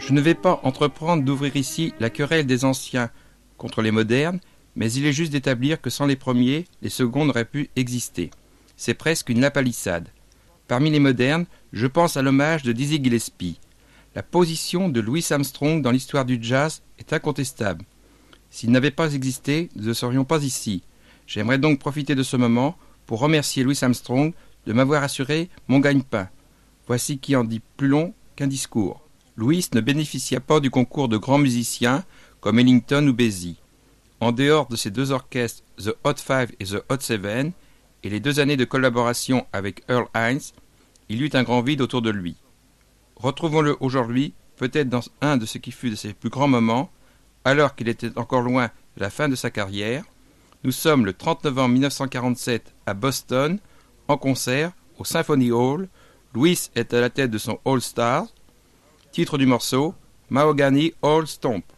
Je ne vais pas entreprendre d'ouvrir ici la querelle des anciens contre les modernes, mais il est juste d'établir que sans les premiers, les seconds n'auraient pu exister. C'est presque une lapalissade. Parmi les modernes, je pense à l'hommage de Dizzy Gillespie. La position de Louis Armstrong dans l'histoire du jazz est incontestable. S'il n'avait pas existé, nous ne serions pas ici. J'aimerais donc profiter de ce moment pour remercier Louis Armstrong de m'avoir assuré mon gagne-pain. Voici qui en dit plus long qu'un discours. Louis ne bénéficia pas du concours de grands musiciens comme Ellington ou Basie. En dehors de ses deux orchestres, The Hot Five et The Hot Seven, et les 2 années de collaboration avec Earl Hines, il eut un grand vide autour de lui. Retrouvons-le aujourd'hui, peut-être dans un de ce qui fut de ses plus grands moments, alors qu'il était encore loin de la fin de sa carrière. Nous sommes le 30 novembre 1947 à Boston, en concert, au Symphony Hall. Louis est à la tête de son All Stars. Titre du morceau, Mahogany All Stomp.